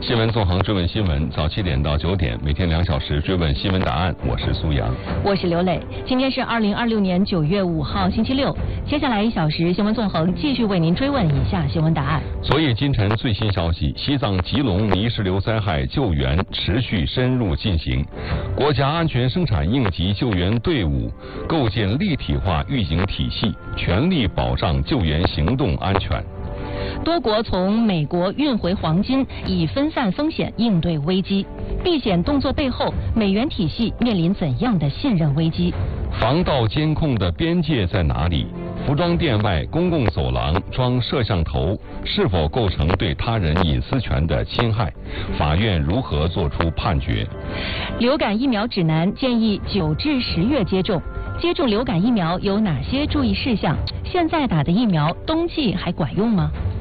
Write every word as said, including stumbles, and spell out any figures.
新闻纵横追问新闻，早七点到九点，每天两小时追问新闻答案。我是苏阳， 我是刘磊。今天是二零二六年九月五号，星期六。接下来一小时，新闻纵横继续为您追问以下新闻答案。 昨夜今晨最新消息，西藏吉隆泥石流灾害救援持续深入进行，国家安全生产应急救援队伍构建立体化预警体系，全力保障救援行动安全。 多国从美国运回黄金，以分散风险应对危机。避险动作背后，美元体系面临怎样的信任危机？ 防盗监控的边界在哪里？服装店外公共走廊装摄像头是否构成对他人隐私权的侵害？法院如何作出判决？ 流感疫苗指南建议九至十月接种。接种流感疫苗有哪些注意事项？现在打的疫苗冬季还管用吗？